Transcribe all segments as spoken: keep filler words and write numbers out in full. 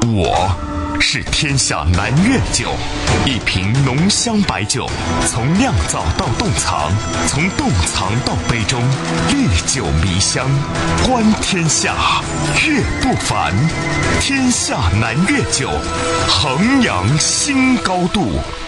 我是天下南粤酒，一瓶浓香白酒，从酿造到冻藏，从冻藏到杯中，历久弥香，观天下，乐不凡。天下南粤酒，衡阳新高度。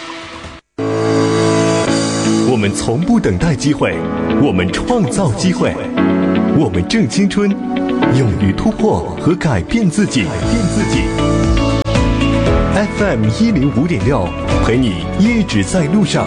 我们从不等待机会，我们创造机会，我们正青春，勇于突破和改变自己。改变自己。F M 一零五点六，陪你一直在路上。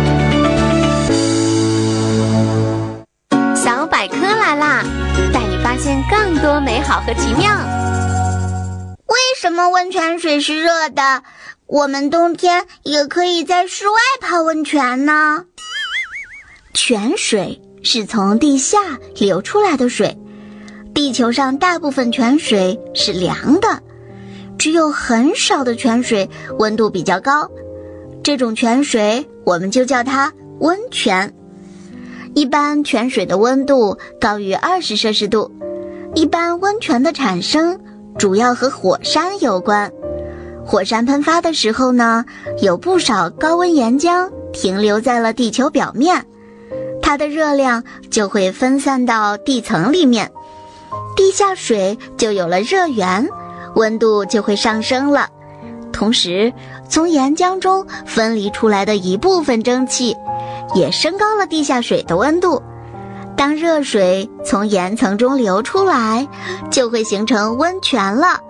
小百科来啦，带你发现更多美好和奇妙。 为什么温泉水是热的？我们冬天也可以在室外泡温泉呢？泉水是从地下流出来的水，地球上大部分泉水是凉的，只有很少的泉水温度比较高，这种泉水我们就叫它温泉。一般泉水的温度高于二十摄氏度，一般温泉的产生主要和火山有关。火山喷发的时候呢，有不少高温岩浆停留在了地球表面，它的热量就会分散到地层里面，地下水就有了热源，温度就会上升了。同时，从岩浆中分离出来的一部分蒸汽也升高了地下水的温度。当热水从岩层中流出来，就会形成温泉了。